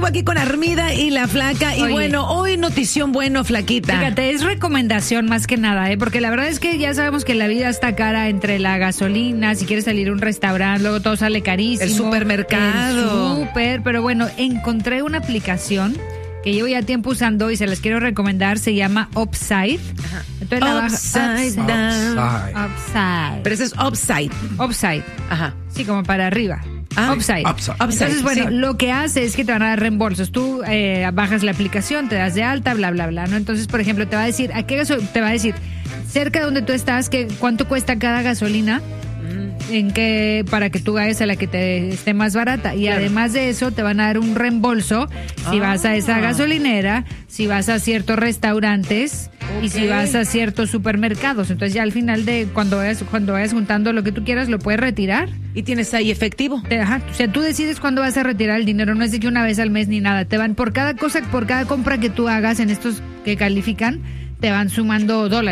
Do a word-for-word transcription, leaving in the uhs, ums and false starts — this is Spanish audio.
vivo aquí con Armida y la Flaca. Y Oye. bueno, hoy notición bueno, Flaquita. Fíjate, es recomendación más que nada, ¿eh? Porque la verdad es que ya sabemos que la vida está cara entre la gasolina, si quieres salir a un restaurante, luego todo sale carísimo. El supermercado. El super, pero bueno, encontré una aplicación que llevo ya tiempo usando y se las quiero recomendar, se llama Upside. Ajá. Entonces la baja- Upside down. Upside. Upside. Pero ese es upside. Upside. Ajá. Sí, como para arriba. Ah, Upside. upside. Upside, Entonces, bueno, sí. lo que hace es que te van a dar reembolsos. Tú eh, bajas la aplicación, te das de alta, bla, bla, bla, ¿no? Entonces, por ejemplo, te va a decir, ¿a qué gaso- te va a decir, cerca de donde tú estás, que cuánto cuesta cada gasolina? En que para que tú vayas a la que te esté más barata. Y Claro. además de eso, te van a dar un reembolso si Ah. vas a esa gasolinera, si vas a ciertos restaurantes y si Ok. vas a ciertos supermercados. Entonces ya al final de cuando vayas, cuando vayas juntando lo que tú quieras, lo puedes retirar. Y tienes ahí efectivo. Te- Ajá, o sea, tú decides cuándo vas a retirar el dinero, no es de que una vez al mes ni nada. Te van por cada cosa, por cada compra que tú hagas en estos que califican, te van sumando dólares.